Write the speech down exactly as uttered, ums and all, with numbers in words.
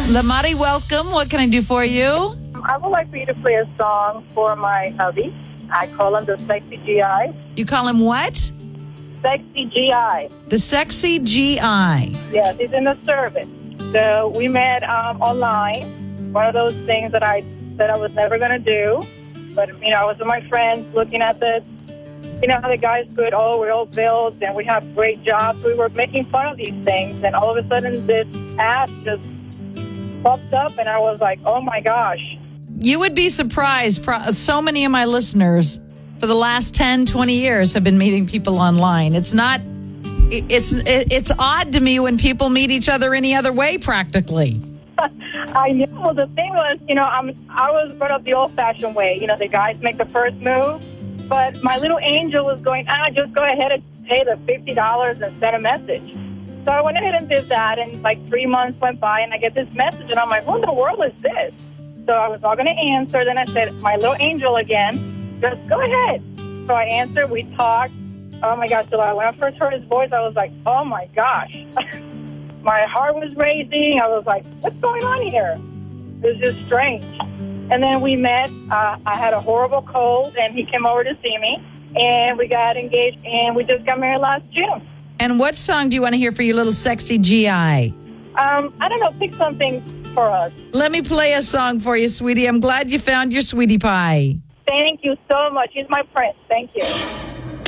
Lamari, welcome. What can I do for you? I would like for you to play a song for my hubby. I call him the Sexy G I. You call him what? Sexy G I. The Sexy G I. Yes, he's in the service. So we met um, online. One of those things that I said I was never going to do. But, you know, I was with my friends looking at the, you know, how the guys put, oh, we're all bills and we have great jobs. We were making fun of these things. And all of a sudden this app just popped up and I was like, oh, my gosh. You would be surprised. Pro- So many of my listeners for the last ten, twenty years have been meeting people online. It's not, it's, it's odd to me when people meet each other any other way practically. I know. The thing was, you know, I'm, I was brought up the old-fashioned way. You know, the guys make the first move. But my little angel was going, ah, just go ahead and pay the fifty dollars and send a message. So I went ahead and did that, and like three months went by, and I get this message, and I'm like, what in the world is this? So I was all going to answer. Then I said, my little angel again, just go ahead. So I answered. We talked. Oh, my gosh, July. When I first heard his voice, I was like, oh, my gosh. My heart was racing. I was like, what's going on here? It was just strange. And then we met. Uh, I had a horrible cold, and he came over to see me. And we got engaged, and we just got married last June. And what song do you want to hear for your little Sexy G I? Um, I don't know. Pick something for us. Let me play a song for you, sweetie. I'm glad you found your sweetie pie. Thank you so much. He's my prince. Thank you.